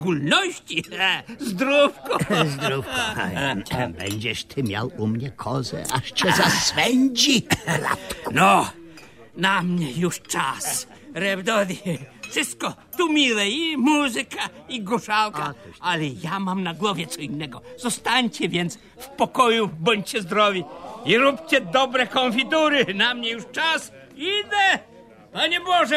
ogólności. Zdrówko. Zdrówko. Będziesz ty miał u mnie kozę, aż cię zaswędzi. No, na mnie już czas. Rewdody, wszystko tu mile, i muzyka, i gorzałka, ale ja mam na głowie co innego. Zostańcie więc w pokoju, bądźcie zdrowi i róbcie dobre konfitury. Na mnie już czas. Idę. Panie Boże,